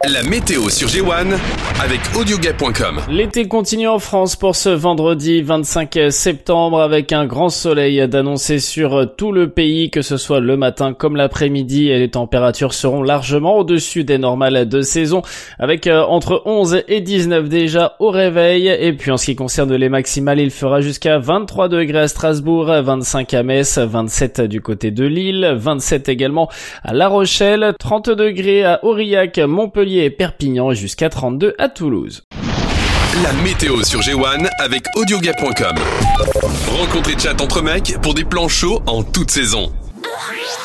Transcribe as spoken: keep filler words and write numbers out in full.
La météo sur G un avec audioguet point com. L'été continue en France pour ce vendredi vingt-cinq septembre avec un grand soleil d'annoncer sur tout le pays, que ce soit le matin comme l'après-midi, et les températures seront largement au-dessus des normales de saison avec entre onze et dix-neuf déjà au réveil. Et puis en ce qui concerne les maximales, il fera jusqu'à vingt-trois degrés à Strasbourg, vingt-cinq à Metz, vingt-sept du côté de Lille, vingt-sept également à La Rochelle, trente degrés à Aurillac, Montpellier et Perpignan, et jusqu'à trente-deux à Toulouse. La météo sur G un avec audioguet point com. Rencontre et chat entre mecs pour des plans chauds en toute saison.